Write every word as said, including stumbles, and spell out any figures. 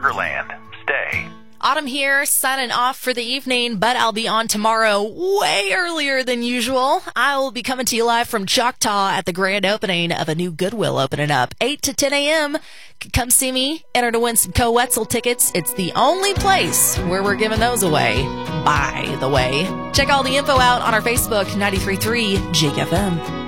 Sugarland. Stay. Autumn here, signing off for the evening, but I'll be on tomorrow way earlier than usual. I will be coming to you live from Choctaw at the grand opening of a new Goodwill opening up, eight to ten a.m. Come see me, enter to win some Co-Wetzel tickets. It's the only place where we're giving those away, by the way. Check all the info out on our Facebook, ninety-three point three Jake F M.